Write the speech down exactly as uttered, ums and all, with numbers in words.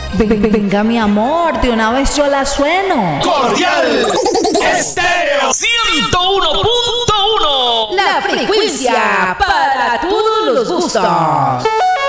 Ven- venga, mi amor, de una vez yo la sueno. Cordial Estéreo ciento uno punto uno. La frecuencia para todos los gustos.